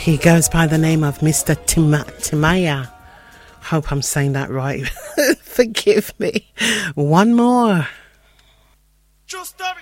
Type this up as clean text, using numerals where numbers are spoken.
He goes by the name of Mr. Timaya. Hope I'm saying that right. Forgive me. One more.